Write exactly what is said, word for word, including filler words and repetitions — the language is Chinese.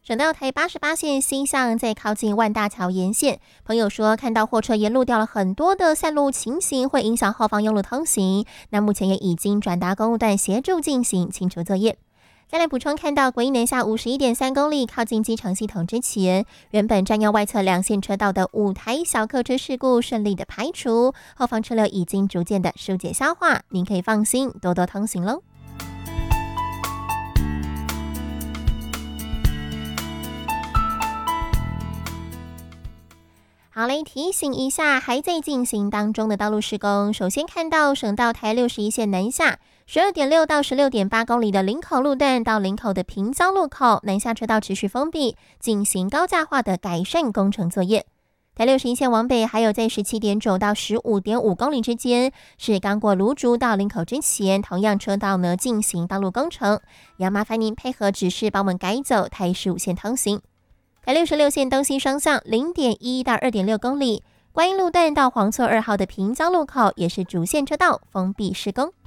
省道台八十八线西向在靠近万大桥沿线，朋友说看到货车沿路掉了很多的散路情形，会影响后方用路通行。那目前也已经转达公务段协助进行清除作业。再来补充，看到国一南下五十一点三公里靠近机场系统之前，原本占用外侧两线车道的五台小客车事故顺利的排除，后方车流已经逐渐的疏解消化，您可以放心多多通行喽。好嘞，提醒一下还在进行当中的道路施工。首先看到省道台六十一线南下十二点六到十六点八公里的林口路段到林口的平交路口，南下车道持续封闭，进行高架化的改善工程作业。台六十一线往北还有在十七点九到十五点五公里之间，是刚过芦竹到林口之前，同样车道呢进行道路工程，也要麻烦您配合指示帮我们改走台十五线通行。台六十六线东西双向零点一到二点六公里，观音路段到黄厝二号的平交路口也是主线车道封闭施工。